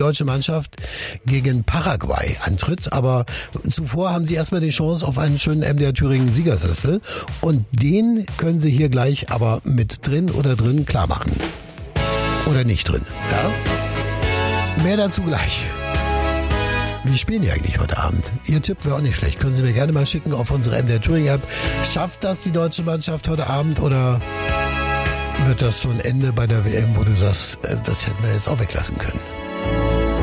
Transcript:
deutsche Mannschaft gegen Paraguay antritt. Aber zuvor haben sie erstmal die Chance auf einen schönen MDR Thüringen Siegersessel. Und den können sie hier gleich aber mit drin oder drin klar machen. Oder nicht drin. Ja? Mehr dazu gleich. Wie spielen die eigentlich heute Abend? Ihr Tipp wäre auch nicht schlecht. Können Sie mir gerne mal schicken auf unsere MDR Thüringen App. Schafft das die deutsche Mannschaft heute Abend oder wird das so ein Ende bei der WM, wo du sagst, das hätten wir jetzt auch weglassen können?